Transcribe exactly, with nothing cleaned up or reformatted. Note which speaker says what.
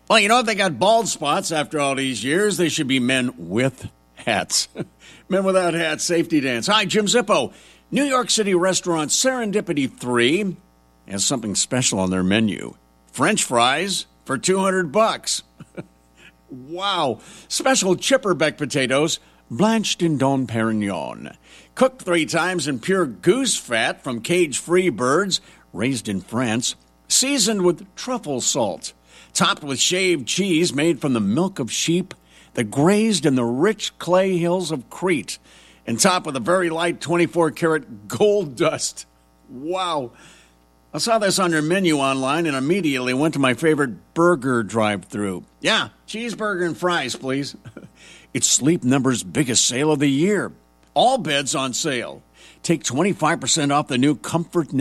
Speaker 1: Well, you know, if they got bald spots after all these years, they should be men with hats. Men without hats, safety dance. Hi, Jim Zippo. New York City restaurant Serendipity three has something special on their menu. French fries for two hundred bucks. Wow. Special chipperbeck potatoes blanched in Dom Perignon. Cooked three times in pure goose fat from cage-free birds raised in France. Seasoned with truffle salt. Topped with shaved cheese made from the milk of sheep that grazed in the rich clay hills of Crete. And topped with a very light twenty-four karat gold dust. Wow. I saw this on their menu online and immediately went to my favorite burger drive-thru. Yeah, cheeseburger and fries, please. It's Sleep Number's biggest sale of the year. All beds on sale. Take twenty-five percent off the new Comfort